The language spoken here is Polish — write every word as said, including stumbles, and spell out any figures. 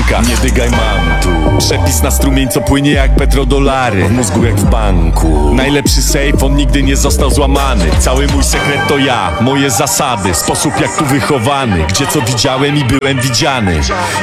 słupkach. Nie dygaj, mam tu przepis na strumień, co płynie jak petrodolary, w mózgu jak w banku. Najlepszy safe, on nigdy nie został złamany. Cały mój sekret to ja, moje zasady, sposób jak tu wychowany, gdzie co widziałem i byłem widziany.